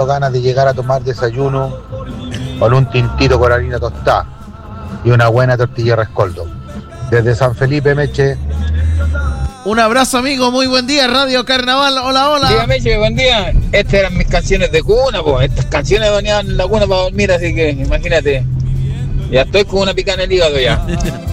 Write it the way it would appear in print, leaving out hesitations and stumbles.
ganas de llegar a tomar desayuno con un tintito con harina tostada y una buena tortilla rescoldo. Desde San Felipe, Meche. Un abrazo, amigo, muy buen día, Radio Carnaval, hola, hola. Dígame, Meche, buen día. Estas eran mis canciones de cuna, pues. Estas canciones doñaban en la cuna para dormir, así que imagínate. Ya estoy con una picana en el hígado ya.